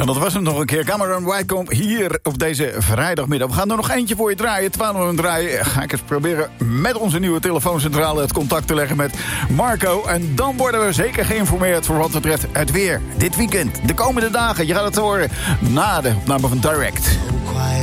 En dat was hem nog een keer. Cameron Whitecomb hier op deze vrijdagmiddag. We gaan er nog eentje voor je draaien. Terwijl we hem draaien, ga ik eens proberen met onze nieuwe telefooncentrale het contact te leggen met Marco. En dan worden we zeker geïnformeerd voor wat betreft het weer. Dit weekend, de komende dagen. Je gaat het horen na de opname van Direct.